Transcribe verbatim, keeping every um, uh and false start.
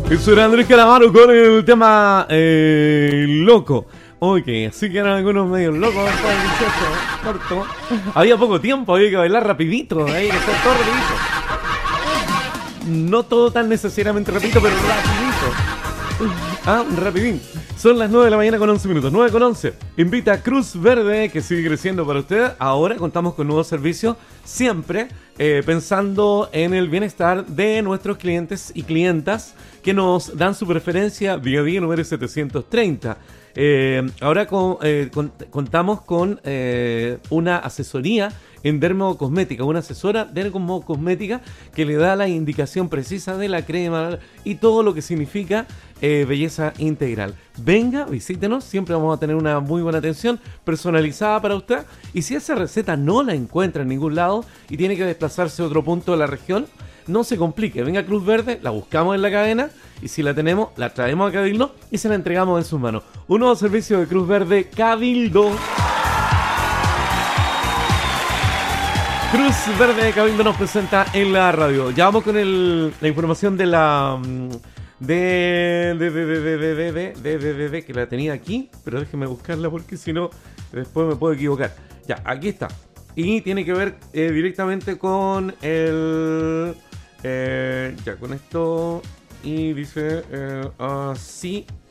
Eso era Andrés Calamaro con el tema eh, loco. Oye, así que eran algunos medios locos después del dieciocho, corto. Había poco tiempo, había que bailar rapidito, había que hacer todo rapidito. No todo tan necesariamente rapidito, pero rapidito. Ah, rapidín. Son las nueve de la mañana con once minutos. nueve con once. Invita a Cruz Verde, que sigue creciendo para usted. Ahora contamos con nuevos servicios, siempre eh, pensando en el bienestar de nuestros clientes y clientas que nos dan su preferencia día a día, número setecientos treinta. Eh, ahora con, eh, con, contamos con eh, una asesoría en dermocosmética, una asesora dermocosmética que le da la indicación precisa de la crema y todo lo que significa eh, belleza integral. Venga, visítenos, siempre vamos a tener una muy buena atención personalizada para usted. Y si esa receta no la encuentra en ningún lado y tiene que desplazarse a otro punto de la región, no se complique, venga a Cruz Verde, la buscamos en la cadena y si la tenemos, la traemos a Cabildo y se la entregamos en sus manos. Un nuevo servicio de Cruz Verde, Cabildo. Cruz Verde de Cabildo nos presenta en la radio. Ya vamos con el, la información de la... De, de, de, de, de, de, de, de, de, de, de, de, que la tenía aquí, pero déjeme buscarla porque si no, después me puedo equivocar. Ya, aquí está. Y tiene que ver eh, directamente con el... Eh, ya, con esto... Y dice eh, así...